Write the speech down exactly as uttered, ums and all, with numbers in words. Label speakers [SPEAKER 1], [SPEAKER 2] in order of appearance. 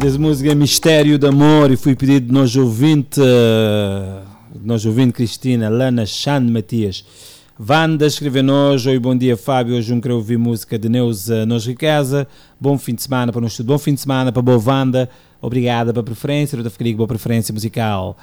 [SPEAKER 1] Essa música é Mistério de Amor e foi pedido de nós ouvinte, de nós ouvinte Cristina, Lana Chan Matias. Wanda escreve-nos: oi, bom dia Fábio, hoje não quero ouvir música de Neuza Nos Riqueza. Bom fim de semana para nós tudo, bom fim de semana para boa Wanda. Obrigada pela preferência, eu fiquei com boa preferência musical.